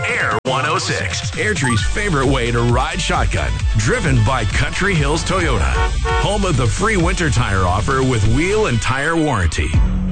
Air 106, Airdrie's favorite way to ride shotgun. Driven by Country Hills Toyota. Home of the free winter tire offer with wheel and tire warranty.